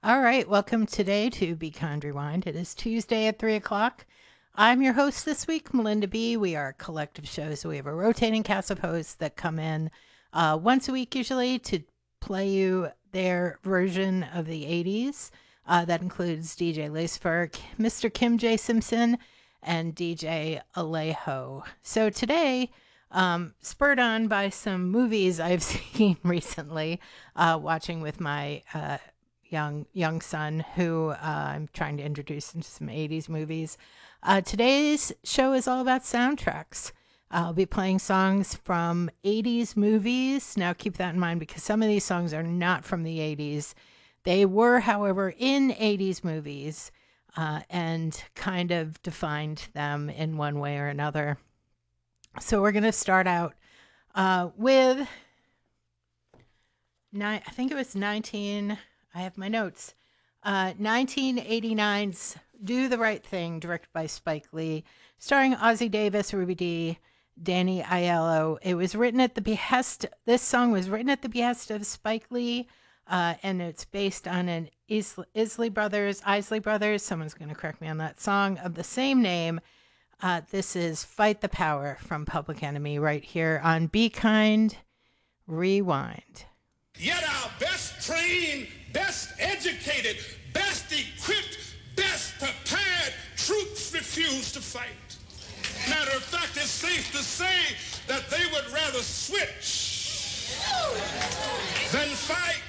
All right, welcome today to Be Kind Rewind. It is Tuesday at 3 o'clock. I'm your host this week, Melinda B. We are a collective show, so we have a rotating cast of hosts that come in once a week usually to play you their version of the 80s. That includes DJ Laceberg, Mr. Kim J. Simpson, and DJ Alejo. So today, spurred on by some movies I've seen recently, watching with my young son who I'm trying to introduce into some 80s movies. Today's show is all about soundtracks. I'll be playing songs from 80s movies. Now keep that in mind because some of these songs are not from the 80s. They were, however, in 80s movies and kind of defined them in one way or another. So we're going to start out with, I think it was I have my notes. 1989's Do the Right Thing, directed by Spike Lee, starring Ossie Davis, Ruby Dee, Danny Aiello. It was written at the behest, this song was written at the behest of Spike Lee, and it's based on an Isley Brothers, someone's going to correct me on that song, of the same name. This is Fight the Power from Public Enemy right here on Be Kind Rewind. Yet our best trained, best educated, best equipped, best prepared troops refuse to fight. Matter of fact, it's safe to say that they would rather switch than fight.